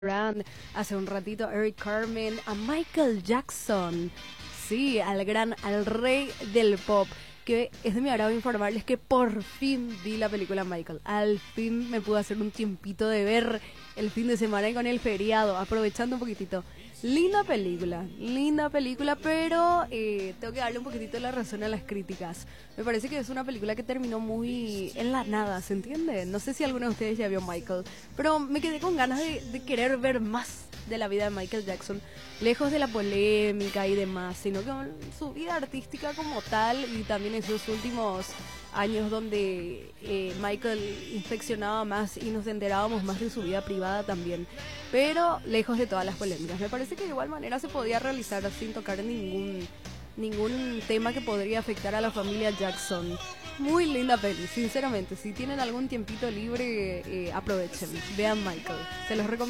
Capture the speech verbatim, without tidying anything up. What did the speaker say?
Brand, hace un ratito a Eric Carmen, a Michael Jackson, sí, al gran, al rey del pop, que es de mi agrado informarles que por fin vi la película Michael. Al fin me pude hacer un tiempito de ver el fin de semana y con el feriado, aprovechando un poquitito. Linda película, linda película, pero eh, tengo que darle un poquitito la razón a las críticas. Me parece que es una película que terminó muy en la nada, ¿se entiende? No sé si alguno de ustedes ya vio Michael, pero me quedé con ganas de, de querer ver más de la vida de Michael Jackson, lejos de la polémica y demás, sino que su vida artística como tal y también esos últimos años donde eh, Michael inspeccionaba más y nos enterábamos más de su vida privada también, pero lejos de todas las polémicas. Me parece que de igual manera se podía realizar sin tocar ningún ningún tema que podría afectar a la familia Jackson. Muy linda peli, sinceramente. Si tienen algún tiempito libre, eh, aprovechen, vean Michael, se los recomiendo.